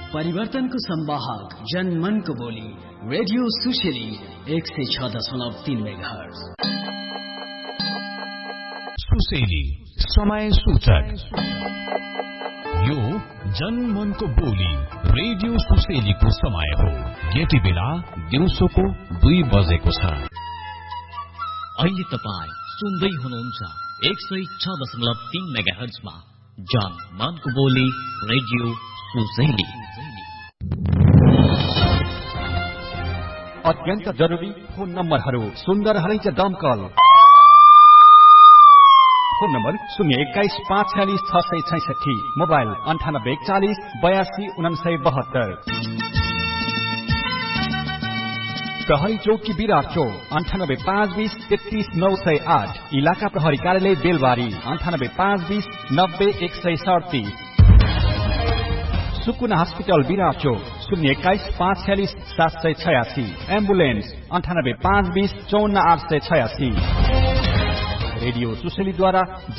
परिवर्तनको संवाहक जनमनको बोली रेडियो सुशेली 106.3 मेगाहर्ज। सुशेली समय सूचक। यो जनमनको बोली रेडियो सुशेलीको समय हो। यति बेला दिउँसोको 2 बजेको छ। अहिले तपाईँ सुन्दै हुनुहुन्छ 106.3 मेगाहर्जमा जनमनको बोली रेडियो सुशेली। अत्यन्त जरुरी फोन नम्बरहरू सुन्दर हरैच दमकल। Phone number 021-546-666, mobile 9840-82-972। प्रहरी चौकी विराट चौक 98-520-33-908। इलाका प्रहरी कार्यालय बेलबारी 98-520-90-137। सुकुना हस्पिटल विराट चौक 021-546-786। एम्बुलेन्स 98-520-54-886। रेडियो सुशेलीद्वारा